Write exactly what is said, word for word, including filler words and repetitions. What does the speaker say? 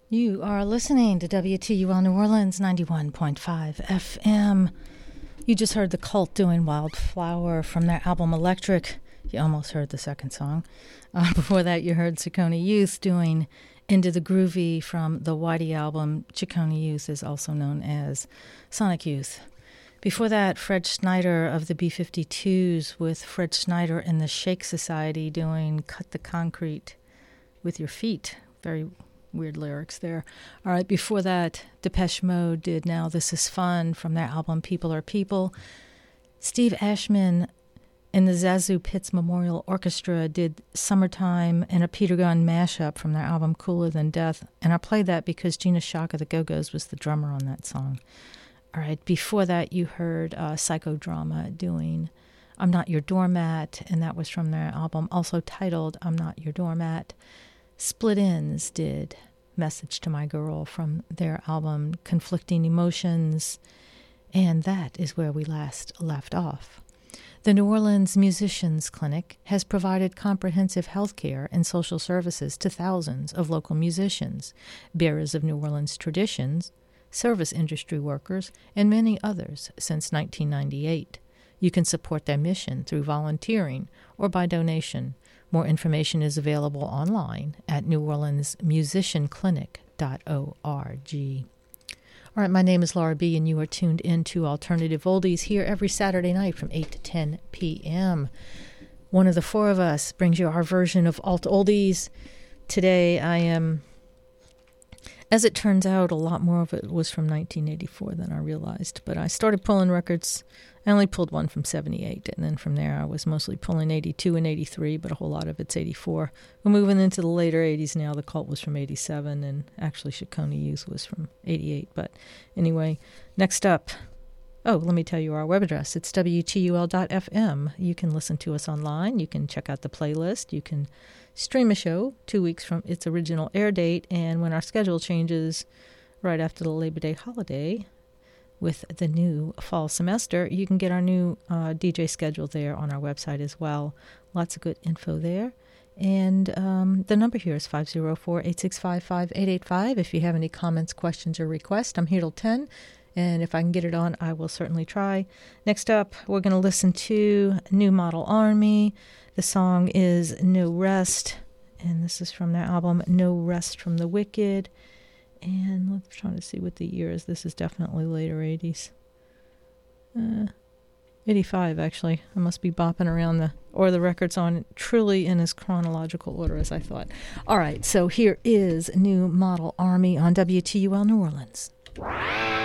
You are listening to W T U L New Orleans ninety-one point five F M. You just heard The Cult doing Wildflower from their album Electric. You almost heard the second song. Uh, before that, you heard Ciccone Youth doing Into the Groovy from the Whitey album. Ciccone Youth is also known as Sonic Youth. Before that, Fred Schneider of the B fifty-twos with Fred Schneider and the Shake Society doing Cut the Concrete with Your Feet. Very weird lyrics there. All right, before that, Depeche Mode did Now This Is Fun from their album People Are People. Steve Ashman and the Zazu Pitts Memorial Orchestra did Summertime and a Peter Gunn mashup from their album Cooler Than Death. And I played that because Gina Shock of the Go-Go's was the drummer on that song. All right, before that, you heard uh, Psychodrama doing I'm Not Your Doormat, and that was from their album also titled I'm Not Your Doormat. Split Enz did Message to My Girl from their album Conflicting Emotions, and that is where we last left off. The New Orleans Musicians Clinic has provided comprehensive health care and social services to thousands of local musicians, bearers of New Orleans traditions, service industry workers, and many others since nineteen ninety-eight. You can support their mission through volunteering or by donation. More information is available online at new orleans musician clinic dot org. All right, my name is Laura B., and you are tuned in to Alternative Oldies here every Saturday night from eight to ten p.m. One of the four of us brings you our version of Alt Oldies. Today I am, as it turns out, a lot more of it was from nineteen eighty-four than I realized, but I started pulling records. I only pulled one from seventy-eight, and then from there I was mostly pulling eighty-two and eighty-three, but a whole lot of it's eighty-four. We're moving into the later eighties now. The Cult was from eighty-seven, and actually Ciccone Youth was from eighty-eight. But anyway, next up, oh, let me tell you our web address. It's W T U L dot F M. You can listen to us online. You can check out the playlist. You can stream a show two weeks from its original air date, and when our schedule changes right after the Labor Day holiday, with the new fall semester, you can get our new uh, D J schedule there on our website as well. Lots of good info there. And um, the number here is five oh four, eight six five, five eight eight five. If you have any comments, questions, or requests, I'm here till ten. And if I can get it on, I will certainly try. Next up, we're going to listen to New Model Army. The song is No Rest. And this is from their album No Rest from the Wicked. And let's try to see what the year is. This is definitely later eighties. Uh, eighty-five, actually. I must be bopping around the, or the record's on truly in as chronological order as I thought. All right, so here is New Model Army on W T U L New Orleans.